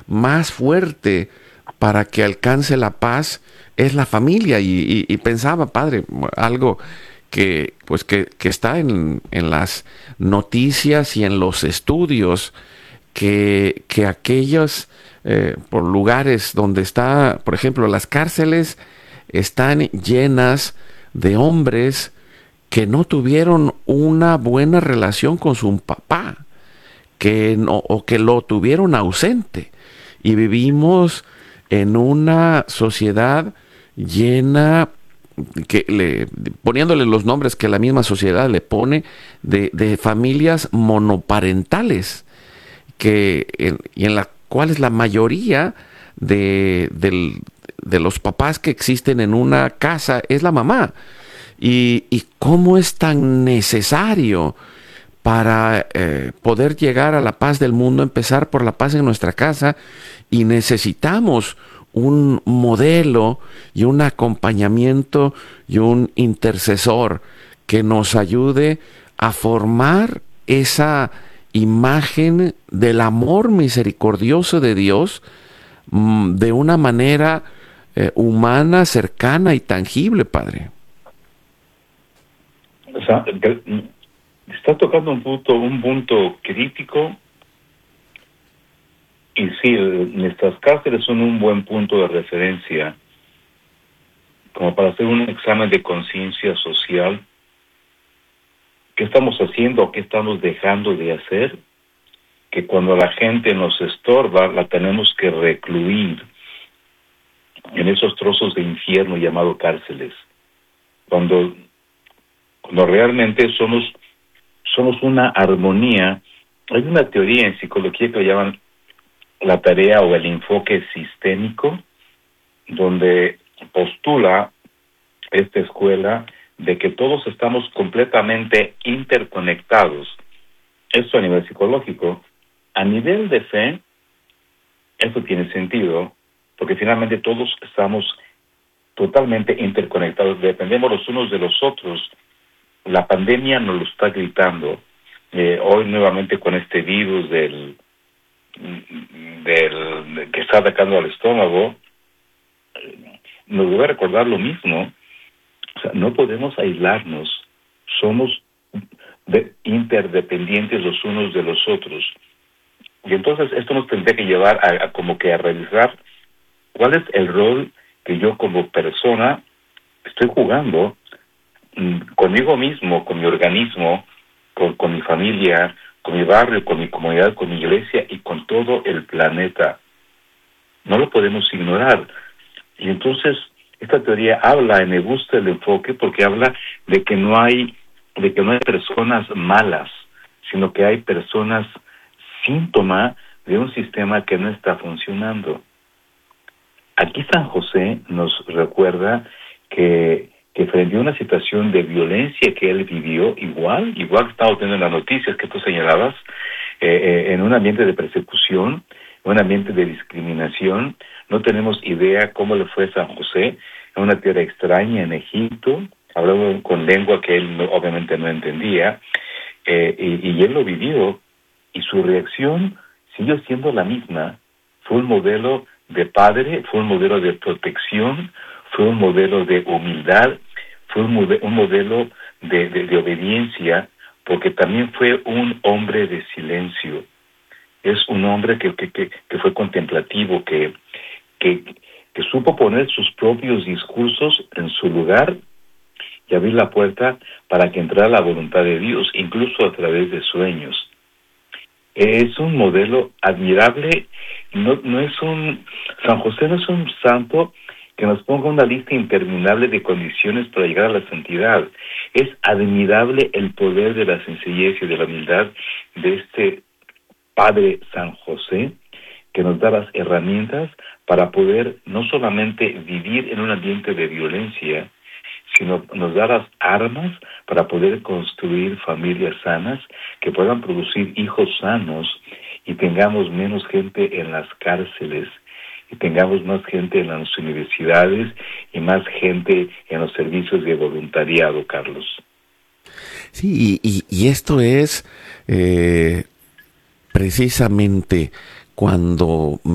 más fuerte para que alcance la paz es la familia. Y pensaba, padre, algo que, pues que está en las noticias y en los estudios, que aquellos por lugares donde está, por ejemplo, las cárceles están llenas de hombres que no tuvieron una buena relación con su papá, que no, o que lo tuvieron ausente. Y vivimos en una sociedad llena, poniéndole los nombres que la misma sociedad le pone, de familias monoparentales, y en las cuales la mayoría de los papás que existen en una casa es la mamá. Y cómo es tan necesario para poder llegar a la paz del mundo, empezar por la paz en nuestra casa, y necesitamos un modelo y un acompañamiento y un intercesor que nos ayude a formar esa imagen del amor misericordioso de Dios de una manera humana, cercana y tangible, Padre. O sea, está tocando un punto crítico, y sí, nuestras cárceles son un buen punto de referencia como para hacer un examen de conciencia social. ¿Qué estamos haciendo o qué estamos dejando de hacer? Que cuando la gente nos estorba, la tenemos que recluir en esos trozos de infierno llamado cárceles. Cuando realmente somos una armonía. Hay una teoría en psicología que le llaman la tarea o el enfoque sistémico, donde postula esta escuela de que todos estamos completamente interconectados. Esto a nivel psicológico. A nivel de fe, eso tiene sentido, porque finalmente todos estamos totalmente interconectados, dependemos los unos de los otros. La pandemia nos lo está gritando. Hoy nuevamente con este virus del que está atacando al estómago, nos debe recordar lo mismo. O sea, no podemos aislarnos, somos interdependientes los unos de los otros. Y entonces esto nos tendría que llevar a como que a revisar cuál es el rol que yo como persona estoy jugando conmigo mismo, con mi organismo, con mi familia, con mi barrio, con mi comunidad, con mi iglesia y con todo el planeta. No lo podemos ignorar. Y entonces esta teoría habla, y me gusta el enfoque, porque habla de que no hay personas malas, sino que hay personas síntoma de un sistema que no está funcionando. Aquí San José nos recuerda que frente a una situación de violencia que él vivió, igual estamos teniendo en las noticias que tú señalabas, en un ambiente de persecución, un ambiente de discriminación. No tenemos idea cómo le fue a San José en una tierra extraña en Egipto, hablando con lengua que él obviamente no entendía, y él lo vivió, y su reacción siguió siendo la misma. Fue un modelo de padre, fue un modelo de protección, fue un modelo de humildad, fue un modelo de obediencia, porque también fue un hombre de silencio. Es un hombre que fue contemplativo, que supo poner sus propios discursos en su lugar y abrir la puerta para que entrara la voluntad de Dios, incluso a través de sueños. Es un modelo admirable. San José no es un santo que nos ponga una lista interminable de condiciones para llegar a la santidad. Es admirable el poder de la sencillez y de la humildad de este Padre San José, que nos da las herramientas para poder no solamente vivir en un ambiente de violencia, sino nos da las armas para poder construir familias sanas que puedan producir hijos sanos, y tengamos menos gente en las cárceles, y tengamos más gente en las universidades y más gente en los servicios de voluntariado, Carlos. Sí, y esto es precisamente cuando